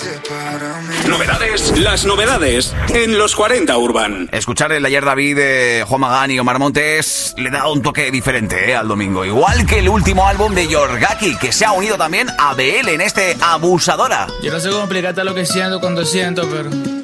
Novedades, las novedades en los 40 Urban. Escuchar el Ayer David de Juan Magán y Omar Montes le da un toque diferente al domingo. Igual que el último álbum de Yorgaki, que se ha unido también a BL en este Abusadora. Yo no sé cómo explicarte lo que siento cuando siento, pero